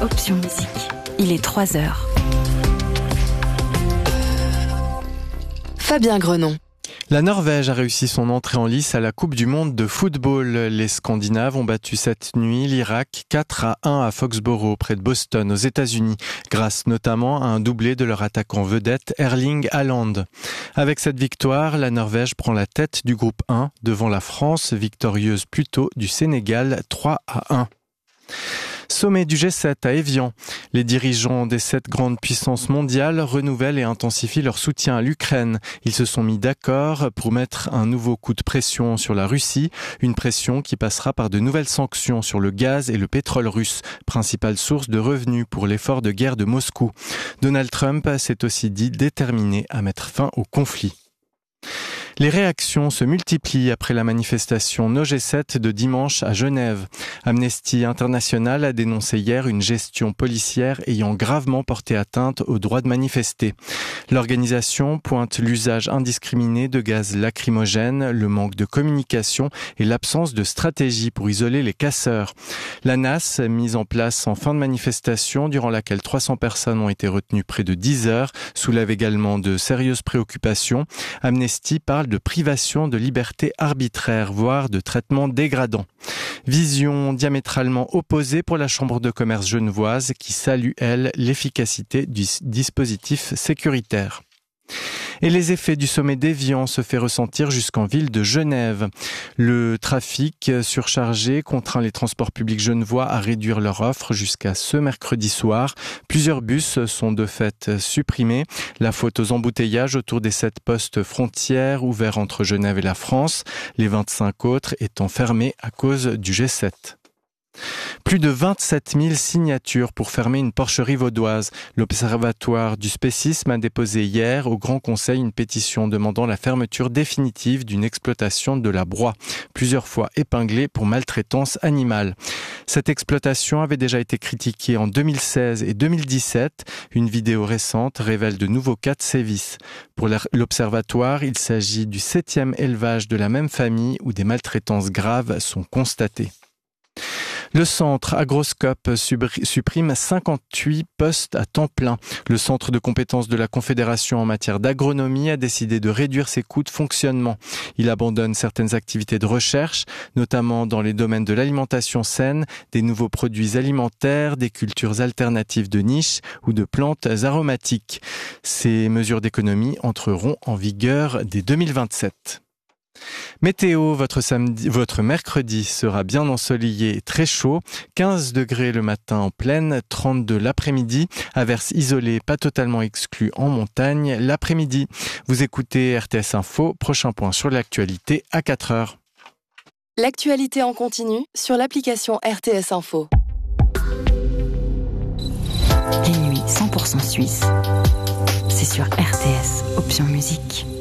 Option Musique. Il est 3h. Fabien Grenon. La Norvège a réussi son entrée en lice à la Coupe du Monde de football. Les Scandinaves ont battu cette nuit l'Irak 4-1 à Foxborough, près de Boston, aux États-Unis, grâce notamment à un doublé de leur attaquant vedette Erling Haaland. Avec cette victoire, la Norvège prend la tête du groupe 1 devant la France, victorieuse plus tôt du Sénégal 3-1. Sommet du G7 à Évian. Les dirigeants des 7 grandes puissances mondiales renouvellent et intensifient leur soutien à l'Ukraine. Ils se sont mis d'accord pour mettre un nouveau coup de pression sur la Russie, une pression qui passera par de nouvelles sanctions sur le gaz et le pétrole russe, principale source de revenus pour l'effort de guerre de Moscou. Donald Trump s'est aussi dit déterminé à mettre fin au conflit. Les réactions se multiplient après la manifestation No G7 de dimanche à Genève. Amnesty International a dénoncé hier une gestion policière ayant gravement porté atteinte au droit de manifester. L'organisation pointe l'usage indiscriminé de gaz lacrymogène, le manque de communication et l'absence de stratégie pour isoler les casseurs. La NAS, mise en place en fin de manifestation, durant laquelle 300 personnes ont été retenues près de 10 heures, soulève également de sérieuses préoccupations. Amnesty parle de privation de liberté arbitraire, voire de traitement dégradant. Vision diamétralement opposée pour la Chambre de commerce genevoise qui salue, elle, l'efficacité du dispositif sécuritaire. Et les effets du sommet d'Évian se fait ressentir jusqu'en ville de Genève. Le trafic surchargé contraint les transports publics genevois à réduire leur offre jusqu'à ce mercredi soir. Plusieurs bus sont de fait supprimés. La faute aux embouteillages autour des 7 postes frontières ouverts entre Genève et la France, les 25 autres étant fermés à cause du G7. Plus de 27 000 signatures pour fermer une porcherie vaudoise. L'Observatoire du spécisme a déposé hier au Grand Conseil une pétition demandant la fermeture définitive d'une exploitation de la Broye, plusieurs fois épinglée pour maltraitance animale. Cette exploitation avait déjà été critiquée en 2016 et 2017. Une vidéo récente révèle de nouveaux cas de sévices. Pour l'Observatoire, il s'agit du 7e élevage de la même famille où des maltraitances graves sont constatées. Le centre Agroscope supprime 58 postes à temps plein. Le centre de compétences de la Confédération en matière d'agronomie a décidé de réduire ses coûts de fonctionnement. Il abandonne certaines activités de recherche, notamment dans les domaines de l'alimentation saine, des nouveaux produits alimentaires, des cultures alternatives de niche ou de plantes aromatiques. Ces mesures d'économie entreront en vigueur dès 2027. Météo, votre mercredi sera bien ensoleillé et très chaud, 15 degrés le matin en plaine, 32 l'après-midi, averses isolées pas totalement exclues en montagne l'après-midi. Vous écoutez RTS Info, prochain point sur l'actualité à 4h. L'actualité en continu sur l'application RTS Info. Les nuits 100% suisses, c'est sur RTS Option Musique.